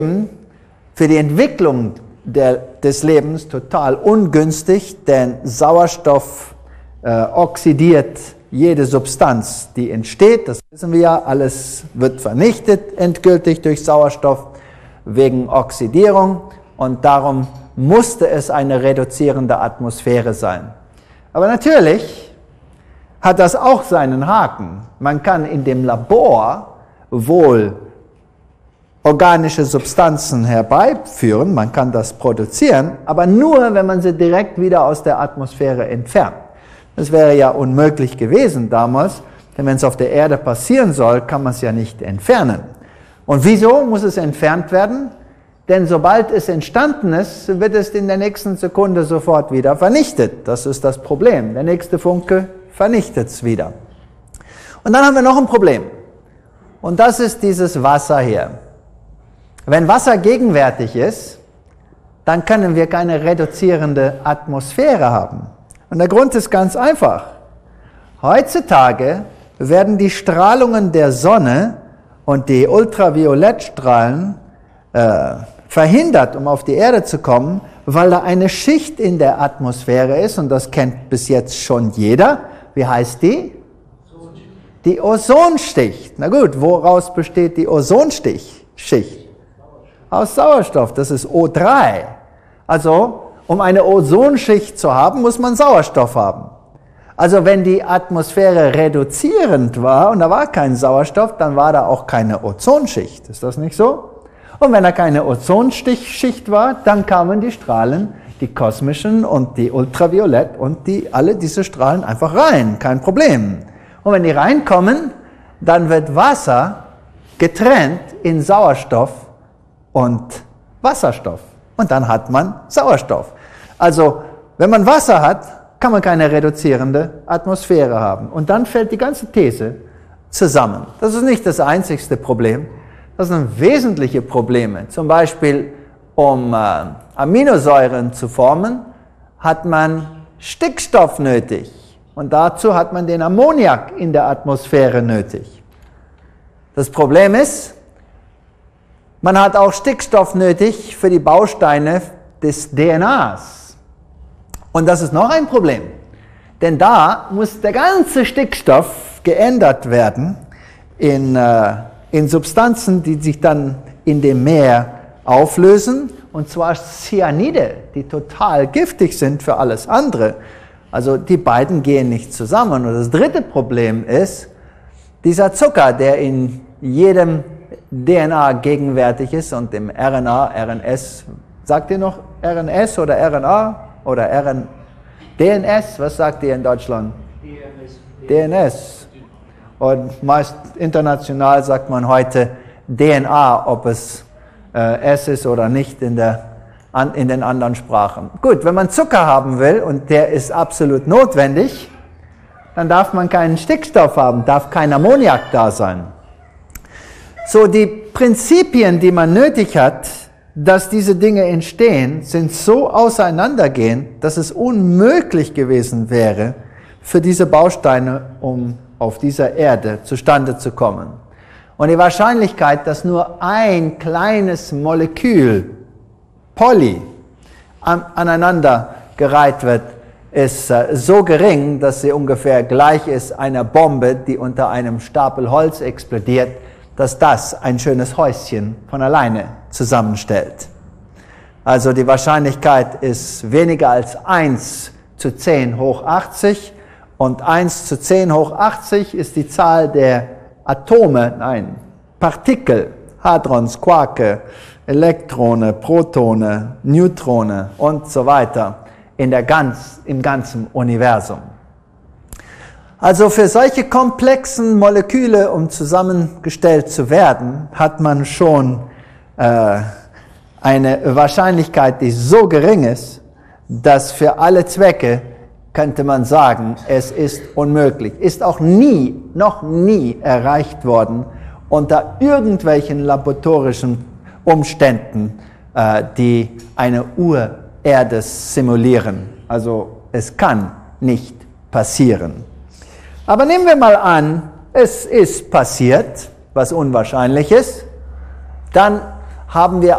für die Entwicklung des Lebens total ungünstig, denn Sauerstoff oxidiert jede Substanz, die entsteht. Das wissen wir ja, alles wird vernichtet endgültig durch Sauerstoff wegen Oxidierung und darum musste es eine reduzierende Atmosphäre sein. Aber natürlich hat das auch seinen Haken. Man kann in dem Labor wohl organische Substanzen herbeiführen, man kann das produzieren, aber nur, wenn man sie direkt wieder aus der Atmosphäre entfernt. Das wäre ja unmöglich gewesen damals, denn wenn es auf der Erde passieren soll, kann man es ja nicht entfernen. Und wieso muss es entfernt werden? Denn sobald es entstanden ist, wird es in der nächsten Sekunde sofort wieder vernichtet. Das ist das Problem. Der nächste Funke vernichtet es wieder. Und dann haben wir noch ein Problem. Und das ist dieses Wasser hier. Wenn Wasser gegenwärtig ist, dann können wir keine reduzierende Atmosphäre haben. Und der Grund ist ganz einfach. Heutzutage werden die Strahlungen der Sonne und die Ultraviolettstrahlen verhindert, um auf die Erde zu kommen, weil da eine Schicht in der Atmosphäre ist, und das kennt bis jetzt schon jeder. Wie heißt die? Die Ozonschicht. Na gut, woraus besteht die Ozonschicht? Aus Sauerstoff, das ist O3. Also, um eine Ozonschicht zu haben, muss man Sauerstoff haben. Also wenn die Atmosphäre reduzierend war und da war kein Sauerstoff, dann war da auch keine Ozonschicht. Ist das nicht so? Und wenn da keine Ozonschicht war, dann kamen die Strahlen, die kosmischen und die Ultraviolett und alle diese Strahlen einfach rein, kein Problem. Und wenn die reinkommen, dann wird Wasser getrennt in Sauerstoff und Wasserstoff. Und dann hat man Sauerstoff. Also, wenn man Wasser hat, kann man keine reduzierende Atmosphäre haben. Und dann fällt die ganze These zusammen. Das ist nicht das einzigste Problem. Das sind wesentliche Probleme. Zum Beispiel, um Aminosäuren zu formen, hat man Stickstoff nötig. Und dazu hat man den Ammoniak in der Atmosphäre nötig. Das Problem ist, man hat auch Stickstoff nötig für die Bausteine des DNAs. Und das ist noch ein Problem, denn da muss der ganze Stickstoff geändert werden in Substanzen, die sich dann in dem Meer auflösen, und zwar Cyanide, die total giftig sind für alles andere. Also die beiden gehen nicht zusammen. Und das dritte Problem ist, dieser Zucker, der in jedem DNA gegenwärtig ist und im RNA, RNS, sagt ihr noch RNS oder RNA oder DNS, was sagt ihr in Deutschland? DNS. Und meist international sagt man heute DNA, ob es S ist oder nicht in den anderen Sprachen. Gut, wenn man Zucker haben will und der ist absolut notwendig, dann darf man keinen Stickstoff haben, darf kein Ammoniak da sein. So, die Prinzipien, die man nötig hat, dass diese Dinge entstehen, sind so auseinandergehend, dass es unmöglich gewesen wäre, für diese Bausteine, um auf dieser Erde zustande zu kommen. Und die Wahrscheinlichkeit, dass nur ein kleines Molekül, Poly, aneinandergereiht wird, ist so gering, dass sie ungefähr gleich ist einer Bombe, die unter einem Stapel Holz explodiert, dass das ein schönes Häuschen von alleine zusammenstellt. Also die Wahrscheinlichkeit ist weniger als 1 zu 10 hoch 80 und 1 zu 10 hoch 80 ist die Zahl der Partikel, Hadrons, Quarke, Elektrone, Protone, Neutrone und so weiter im ganzen Universum. Also für solche komplexen Moleküle, um zusammengestellt zu werden, hat man schon eine Wahrscheinlichkeit, die so gering ist, dass für alle Zwecke, könnte man sagen, es ist unmöglich. Ist auch noch nie erreicht worden unter irgendwelchen laboratorischen Umständen, die eine Urerde simulieren. Also es kann nicht passieren. Aber nehmen wir mal an, es ist passiert, was unwahrscheinlich ist, dann haben wir